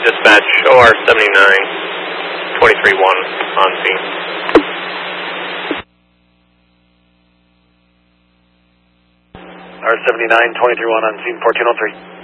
Dispatch, OR 79, 23-1 on scene. OR 79, 23-1 on scene, 1403.